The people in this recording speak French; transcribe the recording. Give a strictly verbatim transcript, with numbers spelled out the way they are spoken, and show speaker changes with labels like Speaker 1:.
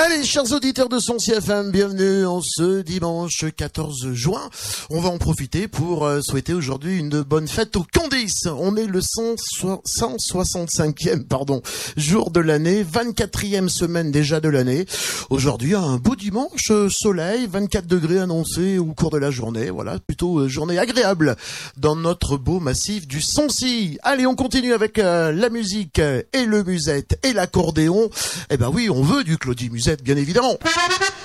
Speaker 1: Allez, chers auditeurs de Son C F M, bienvenue en ce dimanche quatorze juin. On va en profiter pour euh, souhaiter aujourd'hui une bonne fête aux Candice. On est le cent soixante-cinquième pardon, jour de l'année, vingt-quatrième semaine déjà de l'année. Aujourd'hui, un beau dimanche, euh, soleil, vingt-quatre degrés annoncés au cours de la journée. Voilà, plutôt euh, journée agréable dans notre beau massif du Sancy. Allez, on continue avec euh, la musique et le musette et l'accordéon. Eh ben oui, on veut du Claudie Musette, bien évidemment.